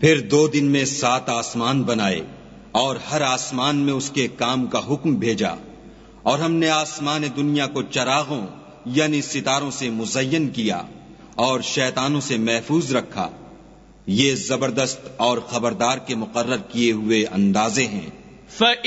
फिर 2 दिन में 7 आसमान बनाए और हर आसमान में उसके काम का हुक्म भेजा, और हमने आसमान दुनिया को चरागों यानी सितारों से मुज़य्यन किया और शैतानों से महफूज रखा। ये जबरदस्त और खबरदार के मुकर्रर किए हुए अंदाजे हैं।